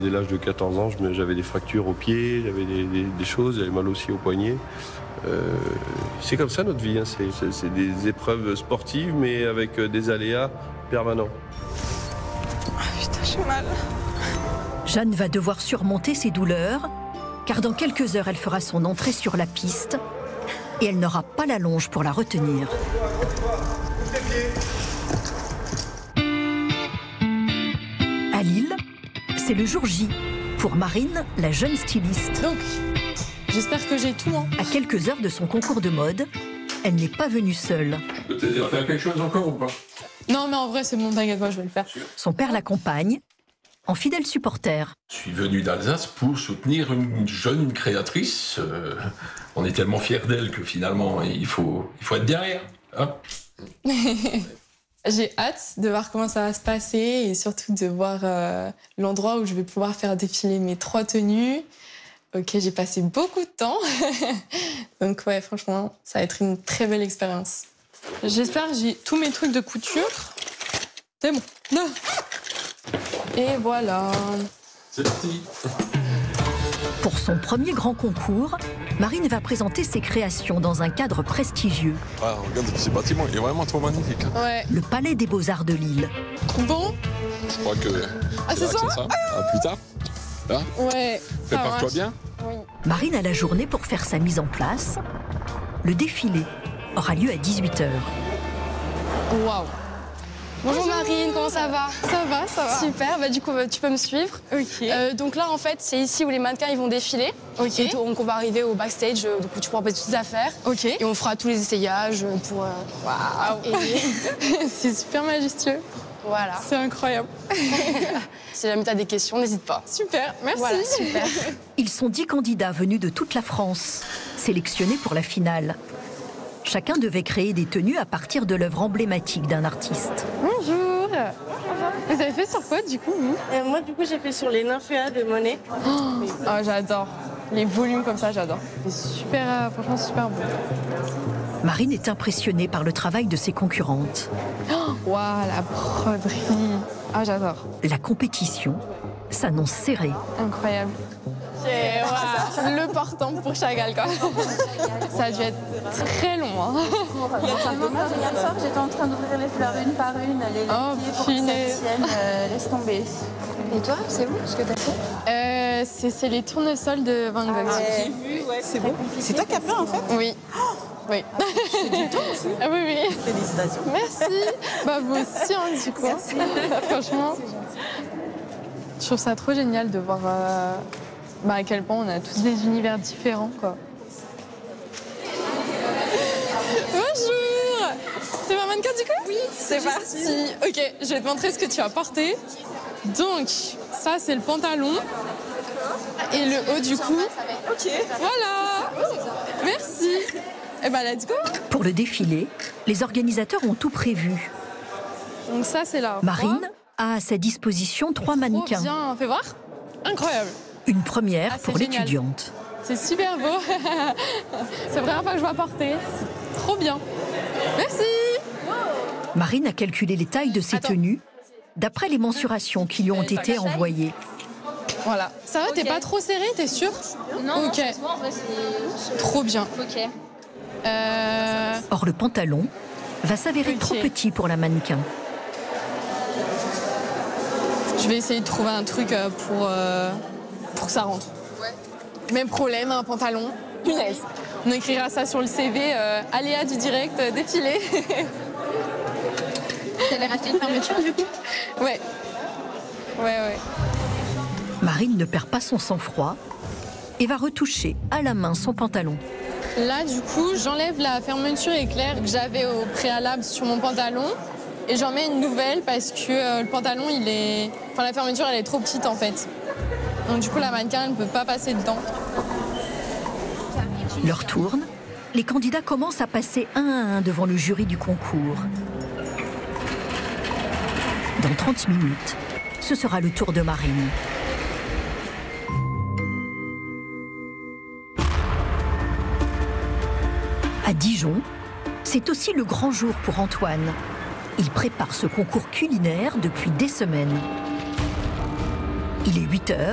Dès l'âge de 14 ans, j'avais des fractures aux pieds, j'avais des choses, j'avais mal aussi au poignet. C'est comme ça notre vie, hein. C'est des épreuves sportives, mais avec des aléas permanents. Ah putain, j'ai mal. Jeanne va devoir surmonter ses douleurs, car dans quelques heures, elle fera son entrée sur la piste et elle n'aura pas la longe pour la retenir. À Lille, c'est le jour J pour Marine, la jeune styliste. Donc, j'espère que j'ai tout. À quelques heures de son concours de mode, elle n'est pas venue seule. Je peux t'aider à faire quelque chose encore ou pas? Non, mais en vrai, c'est bon, t'inquiète pas, je vais le faire. Son père l'accompagne, en fidèle supporter. Je suis venu d'Alsace pour soutenir une jeune créatrice. On est tellement fiers d'elle que finalement, il faut être derrière. Hein. J'ai hâte de voir comment ça va se passer et surtout de voir l'endroit où je vais pouvoir faire défiler mes 3 tenues. Ok, j'ai passé beaucoup de temps. Donc ouais, franchement, ça va être une très belle expérience. J'espère que j'ai tous mes trucs de couture. C'est bon. Et voilà. C'est parti. Pour son premier grand concours, Marine va présenter ses créations dans un cadre prestigieux. Ah, regarde, ce bâtiment, il est vraiment trop magnifique. Hein. Ouais. Le Palais des Beaux-Arts de Lille. Bon. Je crois que C'est ça. À plus tard. Là. Ouais. Prépare-toi bien. Oui. Marine a la journée pour faire sa mise en place. Le défilé aura lieu à 18h. Waouh. Bonjour Marine, comment ça va? Ça va, ça va. Super, bah du coup tu peux me suivre. Ok. Donc là en fait c'est ici où les mannequins ils vont défiler. Ok. Et donc on va arriver au backstage, du coup tu pourras passer toutes tes affaires. Ok. Et on fera tous les essayages pour... Waouh. C'est super majestueux. Voilà. C'est incroyable. Si jamais t'as des questions, n'hésite pas. Super, merci. Voilà, super. Ils sont 10 candidats venus de toute la France, sélectionnés pour la finale. Chacun devait créer des tenues à partir de l'œuvre emblématique d'un artiste. Bonjour. Vous avez fait sur quoi du coup vous? Moi, du coup, j'ai fait sur les nymphéas de Monet. Oh, j'adore. Les volumes comme ça, j'adore. C'est super, franchement super beau. Marine est impressionnée par le travail de ses concurrentes. Waouh, la broderie. Ah, j'adore. La compétition s'annonce serrée. Incroyable. Le portant pour Chagall, quoi. Ça a dû être très long. Hein. Hier soir, j'étais en train d'ouvrir les fleurs une par une, les laitiers pour que punaise. ça tienne, laisse tomber. Et toi, c'est où ce que t'as fait? C'est les tournesols de Van Gogh. J'ai vu, ouais, c'est beau. C'est toi qui as fait, en fait? Oui. Oui. C'est du temps aussi. Ah oui, oui. Félicitations. Merci. Bah, vous aussi, hein, du coup. Franchement, je trouve ça trop génial de voir à quel point on a tous des univers différents, quoi. Bonjour. C'est ma mannequin, du coup? Oui. C'est parti. Ok, je vais te montrer ce que tu as porté. Donc, ça, c'est le pantalon. Et le haut, du coup. Ok. Voilà. Merci. Eh ben, let's go. Pour le défilé, les organisateurs ont tout prévu. Donc ça, c'est la Marine a à sa disposition 3 mannequins. Trop bien, fais voir. Incroyable. Une première c'est pour génial. l'étudiante. C'est super beau. C'est la première fois que je vois porter. C'est trop bien. Merci. Marine a calculé les tailles de ses Attends. tenues d'après les mensurations qui lui ont été envoyées. Voilà. Ça va, t'es pas trop serré, t'es sûre? Non, Ok. ça se voit, en vrai, c'est... Trop bien. Ok. Or, le pantalon va s'avérer trop petit pour la mannequin. Je vais essayer de trouver un truc pour que ça rentre. Ouais. Même problème, un pantalon. Punaise. On écrira ça sur le CV, aléa du direct, défilé. T'allais racheter une fermeture, du coup? Ouais. Ouais. Marine ne perd pas son sang-froid et va retoucher à la main son pantalon. Là, du coup, j'enlève la fermeture éclair que j'avais au préalable sur mon pantalon et j'en mets une nouvelle parce que le pantalon, la fermeture, elle est trop petite en fait. Donc du coup, la mannequin, elle ne peut pas passer dedans. L'heure tourne, les candidats commencent à passer un à un devant le jury du concours. Dans 30 minutes, ce sera le tour de Marine. À Dijon, c'est aussi le grand jour pour Antoine. Il prépare ce concours culinaire depuis des semaines. Il est 8h.